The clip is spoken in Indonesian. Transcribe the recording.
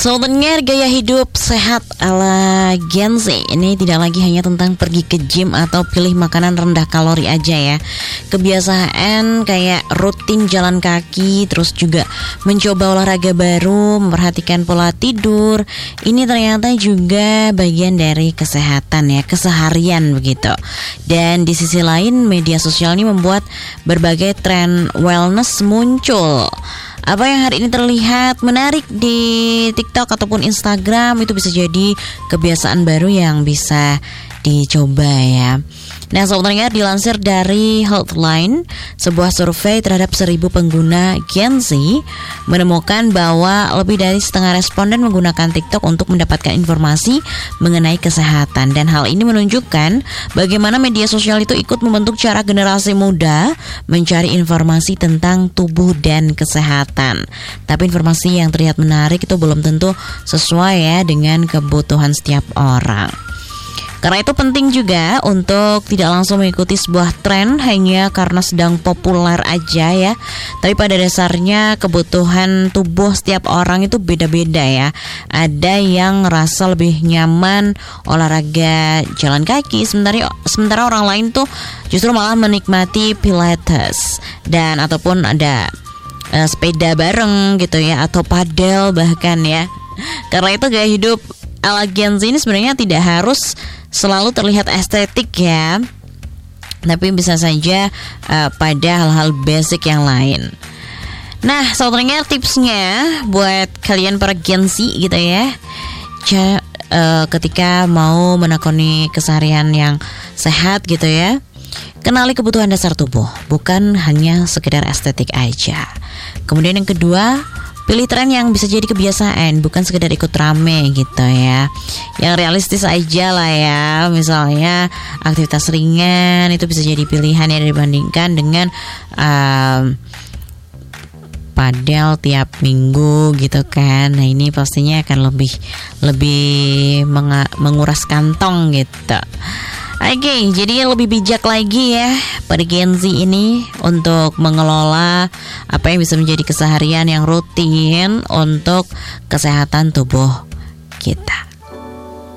Sebenarnya gaya hidup sehat ala Gen Z ini tidak lagi hanya tentang pergi ke gym atau pilih makanan rendah kalori aja ya. Kebiasaan kayak rutin jalan kaki, terus juga mencoba olahraga baru, memperhatikan pola tidur, ini ternyata juga bagian dari kesehatan ya, keseharian begitu. Dan di sisi lain, media sosial ini membuat berbagai tren wellness muncul. Apa yang hari ini terlihat menarik di TikTok ataupun Instagram itu bisa jadi kebiasaan baru yang bisa dicoba ya. Nah, sebenarnya dilansir dari Healthline, sebuah survei terhadap 1.000 pengguna Gen Z menemukan bahwa lebih dari setengah responden menggunakan TikTok untuk mendapatkan informasi mengenai kesehatan. Dan hal ini menunjukkan bagaimana media sosial itu ikut membentuk cara generasi muda mencari informasi tentang tubuh dan kesehatan. Tapi informasi yang terlihat menarik itu belum tentu sesuai ya dengan kebutuhan setiap orang. Karena itu penting juga untuk tidak langsung mengikuti sebuah tren hanya karena sedang populer aja ya. Tapi pada dasarnya kebutuhan tubuh setiap orang itu beda-beda ya. Ada yang ngerasa lebih nyaman olahraga jalan kaki, sementara orang lain tuh justru malah menikmati pilates dan ataupun ada sepeda bareng gitu ya, atau padel bahkan ya. Karena itu gaya hidup ala Gen Z ini sebenarnya tidak harus selalu terlihat estetik ya, tapi bisa saja pada hal-hal basic yang lain. Nah, sebenarnya tipsnya buat kalian para Gen Z gitu ya, ketika mau menekuni keseharian yang sehat gitu ya, kenali kebutuhan dasar tubuh, bukan hanya sekedar estetik aja. Kemudian yang kedua, pilih tren yang bisa jadi kebiasaan, bukan sekedar ikut rame gitu ya. Yang realistis aja lah ya. Misalnya aktivitas ringan itu bisa jadi pilihan ya, dibandingkan dengan padel tiap minggu gitu kan. Nah, ini pastinya akan lebih menguras kantong gitu. Oke, jadi lebih bijak lagi ya pada Gen Z ini untuk mengelola apa yang bisa menjadi keseharian yang rutin untuk kesehatan tubuh kita.